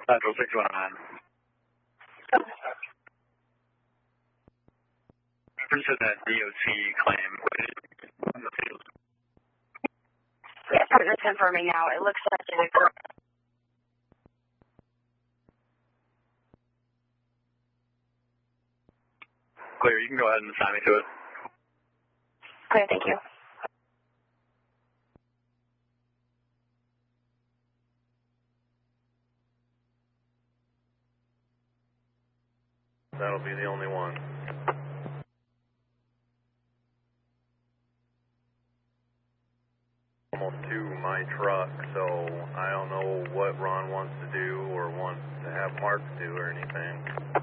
Central 619. Reference to that DOT claim. Yes, I'm just confirming now. It looks like it occurred. Clear, you can go ahead and assign me to it. Clear, thank you. That'll be the only one. Almost to my truck, so I don't know what Ron wants to do or wants to have Mark do or anything.